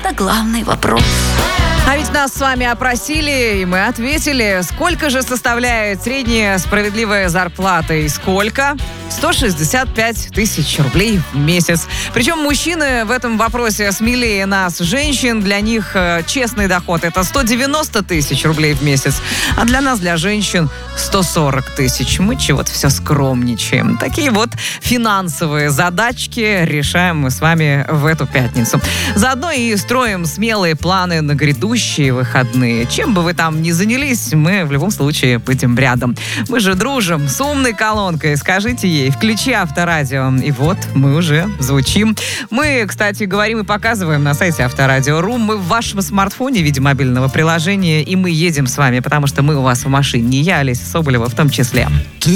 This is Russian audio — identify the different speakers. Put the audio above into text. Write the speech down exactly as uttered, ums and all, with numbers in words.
Speaker 1: это главный вопрос.
Speaker 2: А ведь нас с вами опросили, и мы ответили, сколько же составляет средняя справедливая зарплата и сколько? сто шестьдесят пять тысяч рублей в месяц. Причем мужчины в этом вопросе смелее нас, женщин. Для них э, честный доход – это сто девяносто тысяч рублей в месяц. А для нас, для женщин, сто сорок тысяч. Мы чего-то все скромничаем. Такие вот финансовые задачки решаем мы с вами в эту пятницу. Заодно и строим смелые планы на грядущие выходные. Чем бы вы там ни занялись, мы в любом случае будем рядом. Мы же дружим с умной колонкой. Скажите ей, включи Авторадио. И вот мы уже звучим. Мы, кстати, говорим и показываем на сайте Авторадио точка ру. Мы в вашем смартфоне в виде мобильного приложения, и мы едем с вами, потому что мы у вас в машине. Я, Олеся Соболева, в том числе.
Speaker 3: Ты